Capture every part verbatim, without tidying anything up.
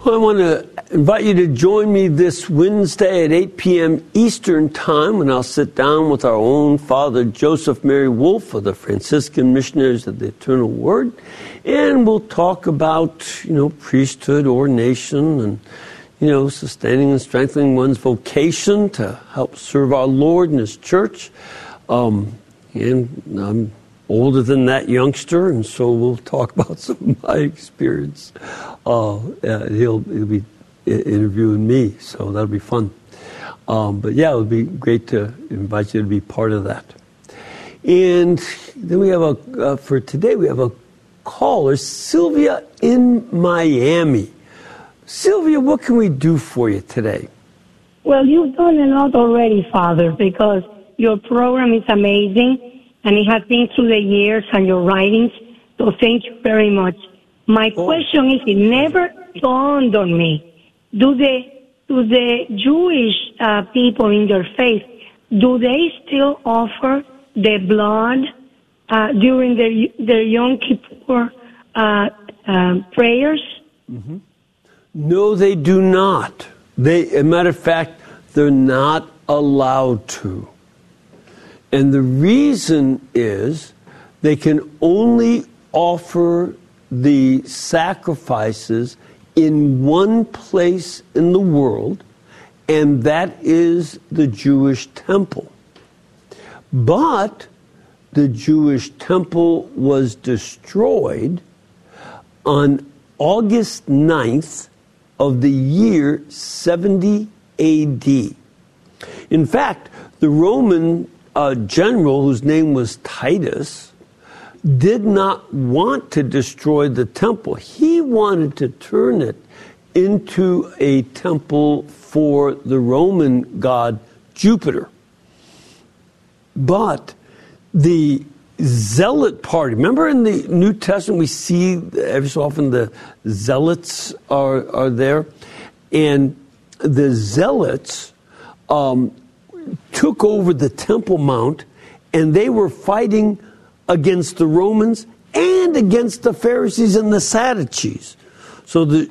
Well, I want to invite you to join me this Wednesday at eight p.m. Eastern Time when I'll sit down with our own Father Joseph Mary Wolfe of the Franciscan Missionaries of the Eternal Word, and we'll talk about, you know, priesthood, ordination, and, you know, sustaining and strengthening one's vocation to help serve our Lord and His church. Um, and I'm older than that youngster, and so we'll talk about some of my experience. Uh, uh, he'll, he'll be interviewing me, so that'll be fun. Um, but yeah, it would be great to invite you to be part of that. And then we have a, uh, for today, we have a caller, Sylvia in Miami. Sylvia, what can we do for you today? Well, you've done a lot already, Father, because your program is amazing. And it has been through the years and your writings, so thank you very much. My oh. question is, it never dawned on me, do the, do the Jewish uh, people in their faith, do they still offer the blood uh, during their, their Yom Kippur uh, uh, prayers? Mm-hmm. No, they do not. They, as a matter of fact, they're not allowed to. And the reason is they can only offer the sacrifices in one place in the world, and that is the Jewish temple. But the Jewish temple was destroyed on August ninth of the year seventy A D. In fact, the Roman a general whose name was Titus did not want to destroy the temple. He wanted to turn it into a temple for the Roman god Jupiter. But the zealot party, remember in the New Testament we see every so often the zealots are, are there, and the zealots um, took over the Temple Mount, and they were fighting against the Romans and against the Pharisees and the Sadducees. So the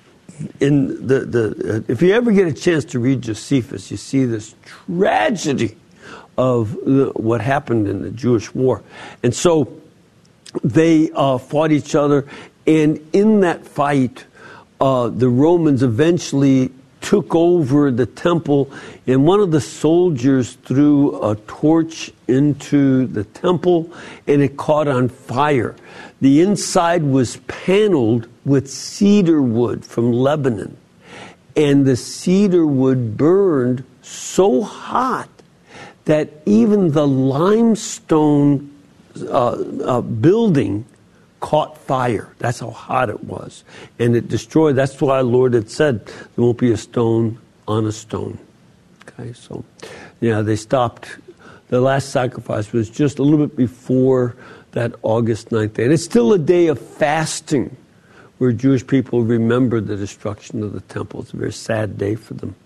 in the the uh, if you ever get a chance to read Josephus, you see this tragedy of the, what happened in the Jewish war, and so they uh, fought each other, and in that fight, uh, the Romans eventually took over the temple, and one of the soldiers threw a torch into the temple, and it caught on fire. The inside was paneled with cedar wood from Lebanon, and the cedar wood burned so hot that even the limestone uh, uh, building caught fire. That's how hot it was. And it destroyed. That's why the Lord had said there won't be a stone on a stone. Okay, so, yeah, they stopped. The last sacrifice was just a little bit before that August ninth day. And it's still a day of fasting where Jewish people remember the destruction of the temple. It's a very sad day for them.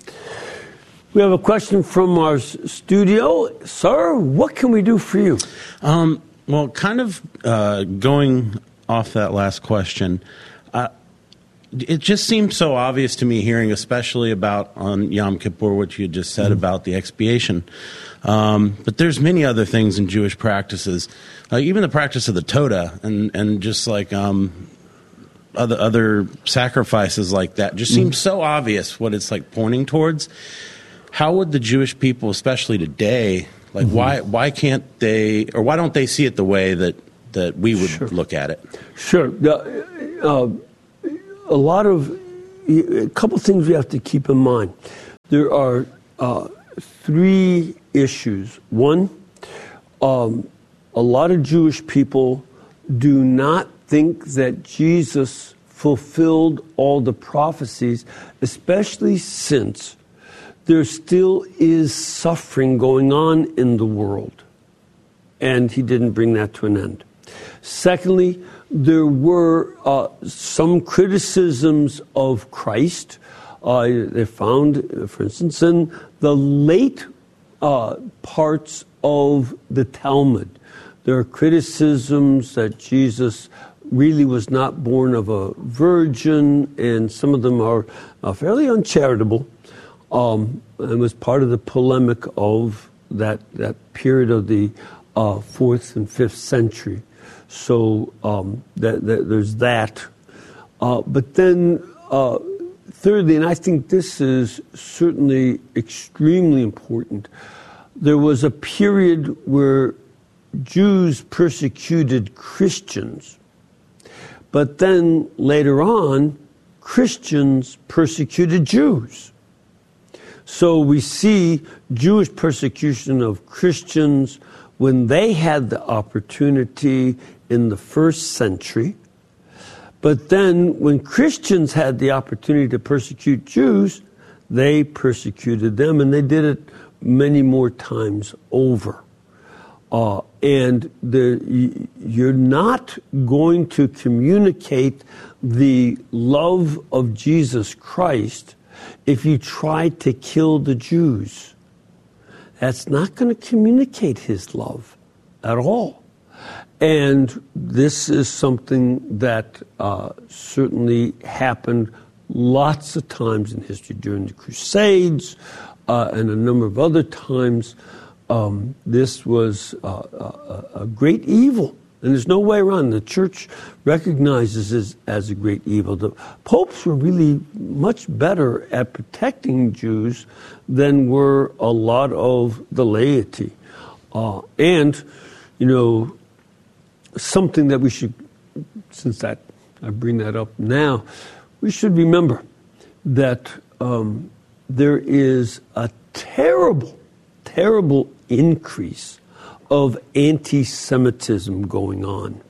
We have a question from our studio. Sir, what can we do for you? Um, Well, kind of uh, going off that last question, uh, it just seems so obvious to me hearing, especially about on Yom Kippur, what you just said mm-hmm. about the expiation. Um, but there's many other things in Jewish practices, uh, even the practice of the Todah and, and just like um, other other sacrifices like that. Just seems mm-hmm. so obvious what it's like pointing towards. How would the Jewish people, especially today, Like mm-hmm. why why can't they, or why don't they see it the way that, that we would sure. look at it? Sure. Uh, uh, a lot of, a couple things we have to keep in mind. There are uh, three issues. One, um, a lot of Jewish people do not think that Jesus fulfilled all the prophecies, especially since there still is suffering going on in the world, and he didn't bring that to an end. Secondly, there were uh, some criticisms of Christ. Uh, they found, for instance, in the late uh, parts of the Talmud, there are criticisms that Jesus really was not born of a virgin, and some of them are uh, fairly uncharitable, um, and was part of the polemic of that that period of the uh, fourth and fifth century. So um, that, that, there's that. Uh, but then, uh, thirdly, and I think this is certainly extremely important, there was a period where Jews persecuted Christians, but then later on, Christians persecuted Jews. So we see Jewish persecution of Christians when they had the opportunity in the first century. But then when Christians had the opportunity to persecute Jews, they persecuted them, and they did it many more times over. Uh, and the, you're not going to communicate the love of Jesus Christ if you try to kill the Jews. That's not going to communicate his love at all. And this is something that uh, certainly happened lots of times in history during the Crusades uh, and a number of other times. Um, this was uh, a, a great evil, and there's no way around it. The church recognizes this as a great evil. The popes were really much better at protecting Jews than were a lot of the laity. Uh, and, you know, something that we should, since that I bring that up now, we should remember that um, there is a terrible, terrible increase of anti-Semitism going on.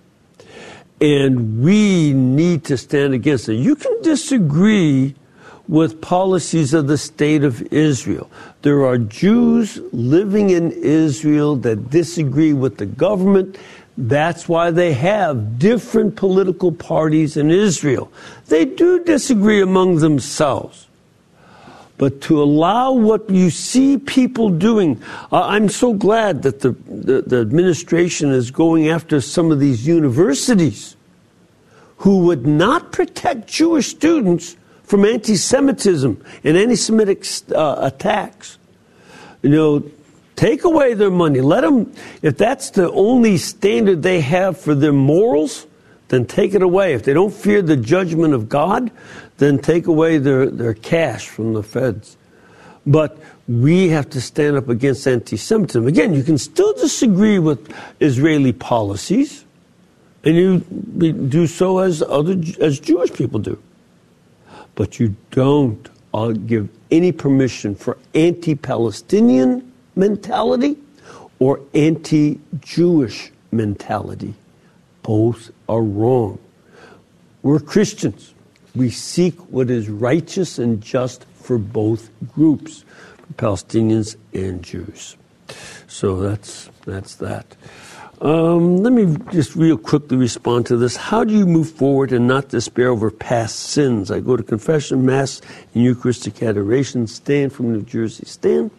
And we need to stand against it. You can disagree with policies of the state of Israel. There are Jews living in Israel that disagree with the government. That's why they have different political parties in Israel. They do disagree among themselves. But to allow what you see people doing, uh, I'm so glad that the, the, the administration is going after some of these universities who would not protect Jewish students from anti-Semitism and anti-Semitic uh, attacks. You know, take away their money. Let them, if that's the only standard they have for their morals, then take it away. If they don't fear the judgment of God, then take away their, their cash from the feds. But we have to stand up against anti-Semitism. Again, you can still disagree with Israeli policies, and you do so as other as Jewish people do. But you don't uh, give any permission for anti-Palestinian mentality or anti-Jewish mentality. Both are wrong. We're Christians. We seek what is righteous and just for both groups, for Palestinians and Jews. So that's that's that. Um, let me just real quickly respond to this. How do you move forward and not despair over past sins? I go to confession, Mass, and Eucharistic adoration. Stan from New Jersey. Stan,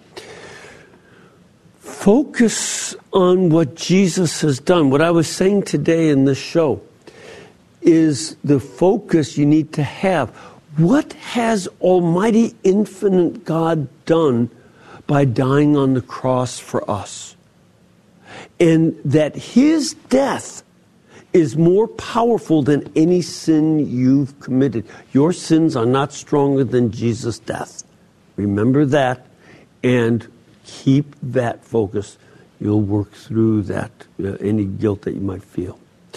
focus on what Jesus has done. What I was saying today in this show is the focus you need to have. What has Almighty Infinite God done by dying on the cross for us? And that his death is more powerful than any sin you've committed. Your sins are not stronger than Jesus' death. Remember that and keep that focus. You'll work through that, uh, any guilt that you might feel.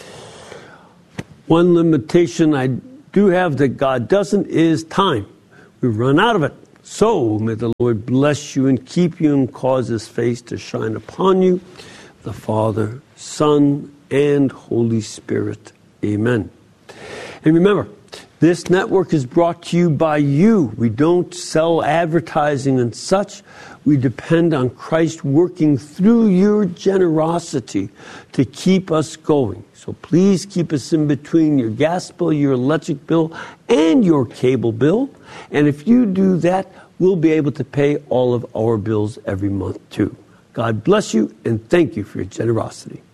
One limitation I do have that God doesn't is time. We run out of it. So may the Lord bless you and keep you and cause his face to shine upon you, the Father, Son, and Holy Spirit. Amen. And remember, this network is brought to you by you. We don't sell advertising and such. We depend on Christ working through your generosity to keep us going. So please keep us in between your gas bill, your electric bill, and your cable bill. And if you do that, we'll be able to pay all of our bills every month too. God bless you, and thank you for your generosity.